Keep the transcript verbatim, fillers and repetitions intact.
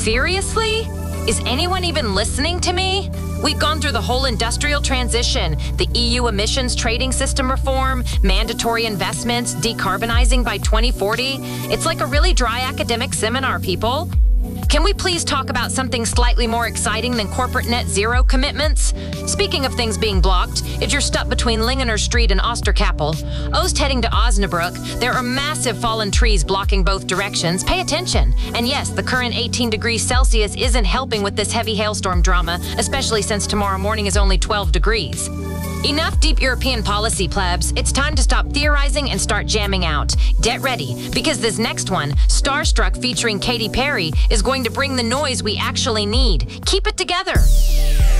Seriously? Is anyone even listening to me? We've gone through the whole industrial transition, the E U emissions trading system reform, mandatory investments, decarbonizing by twenty forty. It's like a really dry academic seminar, people. Can we please talk about something slightly more exciting than corporate net zero commitments? Speaking of things being blocked, if you're stuck between Lingener Street and Osterkappel, Ost heading to Osnabrück, there are massive fallen trees blocking both directions. Pay attention. And yes, the current eighteen degrees Celsius isn't helping with this heavy hailstorm drama, especially since tomorrow morning is only twelve degrees. Enough deep European policy, plebs. It's time to stop theorizing and start jamming out. Get ready, because this next one, Starstruck featuring Katy Perry, is going to bring the noise we actually need. Keep it together.